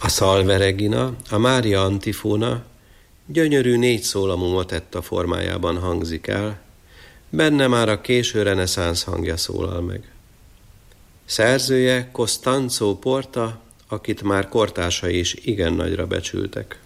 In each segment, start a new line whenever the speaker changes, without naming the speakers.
A Salve Regina, a Mária antifóna gyönyörű 4 szólamú motetta formájában hangzik el, benne már a késő reneszánsz hangja szólal meg. Szerzője Costanzo Porta, akit már kortársai is igen nagyra becsültek.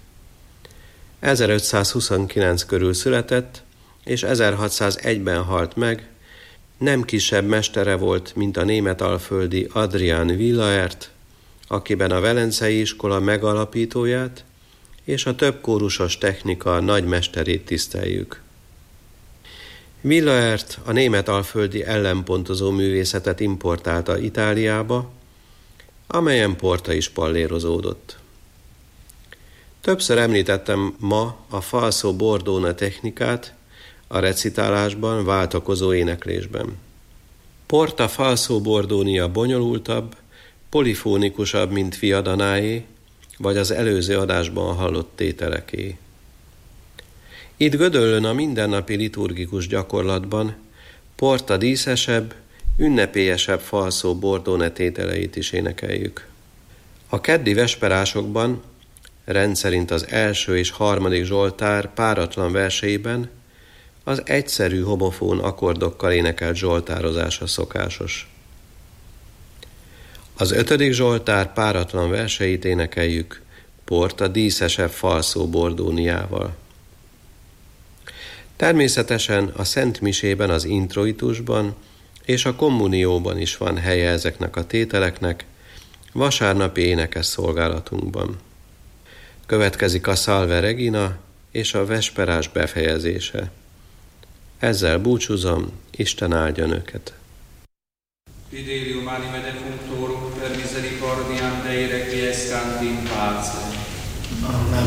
1529 körül született, és 1601-ben halt meg, nem kisebb mestere volt, mint a németalföldi Adrián Willaert, akiben a Velencei iskola megalapítóját és a többkórusos technika nagymesterét tiszteljük. Willaert a németalföldi ellenpontozó művészetet importálta Itáliába, amelyen Porta is pallérozódott. Többször említettem ma a falso bordone technikát a recitálásban, váltakozó éneklésben. Porta falso bordonia bonyolultabb, polifónikusabb, mint Viadanáé, vagy az előző adásban hallott tételeké. Itt Gödöllön a mindennapi liturgikus gyakorlatban Porta díszesebb, ünnepélyesebb falso bordone tételeit is énekeljük. A keddi vesperásokban rendszerint az 1. és 3. Zsoltár páratlan verseiben az egyszerű homofón akkordokkal énekelt zsoltározása szokásos. Az 5. Zsoltár páratlan verseit énekeljük Porta díszesebb falso bordóniával. Természetesen a Szent Misében, az introitusban és a kommunióban is van helye ezeknek a tételeknek, vasárnapi énekes szolgálatunkban. Következik a Salve Regina és a vesperás befejezése. Ezzel búcsúzom, Isten áldja önöket.
Fidelium anime defunctorum per misericordiam Dei requiescant in pace. Amen.